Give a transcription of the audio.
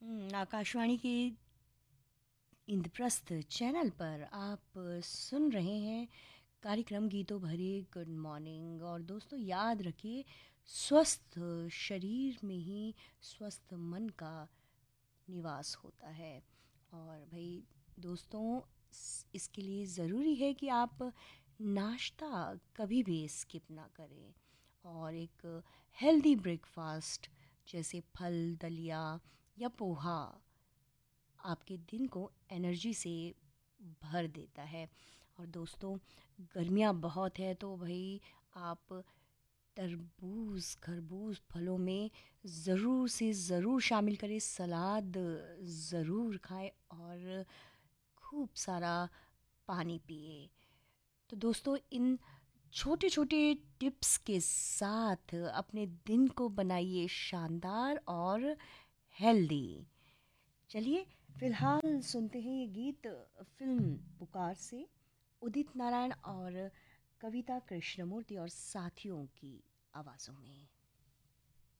आकाशवाणी के इंद्रप्रस्थ चैनल पर आप सुन रहे हैं कार्यक्रम गीतों भरे गुड मॉर्निंग। और दोस्तों, याद रखिए, स्वस्थ शरीर में ही स्वस्थ मन का निवास होता है। और भाई दोस्तों, इसके लिए ज़रूरी है कि आप नाश्ता कभी भी स्किप ना करें, और एक हेल्दी ब्रेकफास्ट जैसे फल, दलिया या पोहा आपके दिन को एनर्जी से भर देता है। और दोस्तों, गर्मियाँ बहुत है तो भाई आप तरबूज, खरबूज फलों में ज़रूर से ज़रूर शामिल करें, सलाद ज़रूर खाएं और खूब सारा पानी पिए। तो दोस्तों, इन छोटे छोटे टिप्स के साथ अपने दिन को बनाइए शानदार और हेल्दी। चलिए, फिलहाल सुनते हैं ये गीत फिल्म पुकार से, उदित नारायण और कविता कृष्णमूर्ति और साथियों की आवाज़ों में।